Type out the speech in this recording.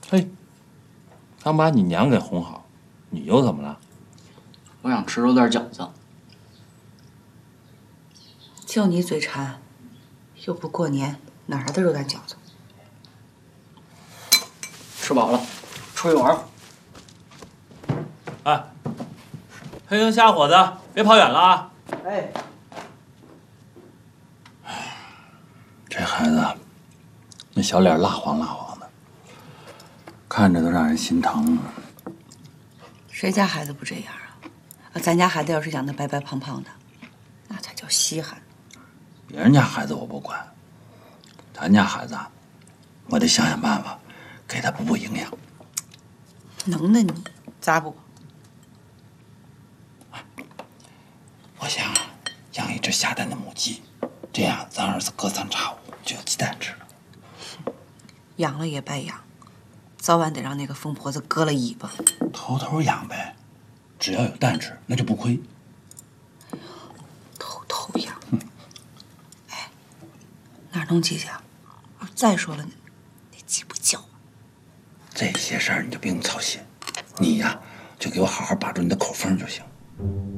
嘿，刚把你娘给哄好，你又怎么了？ 我想吃肉馅饺子。 就你嘴馋，又不过年，哪来的肉蛋饺子？ 吃饱了，出去玩吧。 哎，黑灯瞎火的，别跑远了啊！ 哎， 这孩子，那小脸蜡黄蜡黄的，看着都让人心疼。 谁家孩子不这样啊？咱家孩子要是养得白白胖胖的，那才叫稀罕。 别人家孩子我不管，咱家孩子，我得想想办法，给他补营养。 能耐你，咋补？ 我想养一只下蛋的母鸡，这样咱儿子隔三差五就有鸡蛋吃了。 养了也白养，早晚得让那个疯婆子割了尾巴。 偷偷养呗，只要有蛋吃，那就不亏。 偷偷养。哎，哪能鸡去啊？再说了，那鸡不叫。 这些事儿你就不用操心，你呀就给我好好把住你的口风就行。